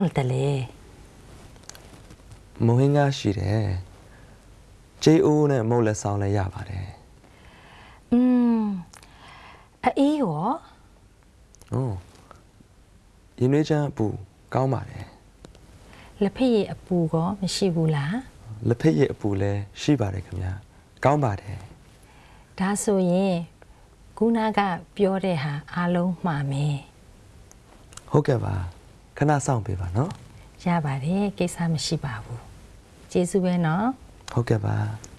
တယ်လေမုံဟင်းကားရှိတယ်ဂျေအိုးနဲ့မုတ်လက်ဆောင်လည်းရပါတယ်အေးရောဟုတ်ရင်းနှွေးချမ်းအပူကောင်းပါတယ်လက်ဖက်ရည်အပူကောမရှိဘူးလားလက်ဖက်ရည်အပူလည်းရှိပါတယ်ခင်ဗျာကောင်းပါတယ်ဒါဆိုရင်ခုနကပြောတဲ့ဟာအားလုံးမှားမယ်ဟုတ်ကဲ့ပါခဏစောင့်ပေးပါနော်ရပါတယ်ကိစ္စမရှိပါဘူးကျေးဇူးပဲနော်ဟုတ်ကဲ့ပါ